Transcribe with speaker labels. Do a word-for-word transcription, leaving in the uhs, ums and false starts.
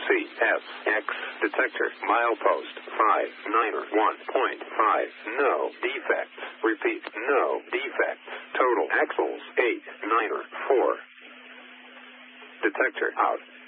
Speaker 1: C S X detector milepost five niner one point five. No defects. Repeat, no defects. Total axles eight niner four. Detector out.